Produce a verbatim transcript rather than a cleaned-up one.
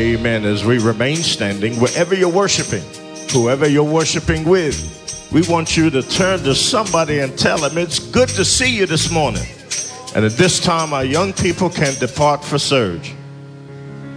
Amen. As we remain standing, wherever you're worshiping, whoever you're worshiping with, we want you to turn to somebody and tell them it's good to see you this morning. And at this time, our young people can depart for surge.